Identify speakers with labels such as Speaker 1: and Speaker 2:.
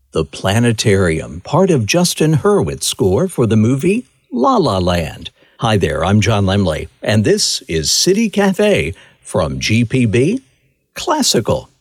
Speaker 1: The Planetarium, part of Justin Hurwitz's score for the movie La La Land. Hi there, I'm John Lemley, and this is City Cafe from GPB Classical.